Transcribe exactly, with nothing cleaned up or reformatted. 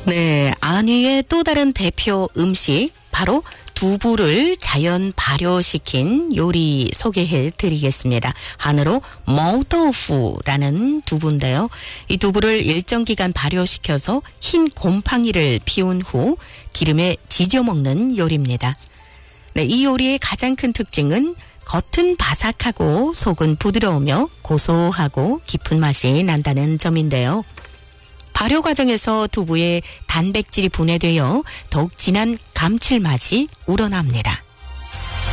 네, 안위의 또 다른 대표 음식 바로 두부를 자연 발효시킨 요리 소개해 드리겠습니다. 한어로 머우더후라는 두부인데요. 이 두부를 일정 기간 발효시켜서 흰 곰팡이를 피운 후 기름에 지져 먹는 요리입니다. 네, 이 요리의 가장 큰 특징은 겉은 바삭하고 속은 부드러우며 고소하고 깊은 맛이 난다는 점인데요. 발효 과정에서 두부의 단백질이 분해되어 더욱 진한 감칠맛이 우러납니다.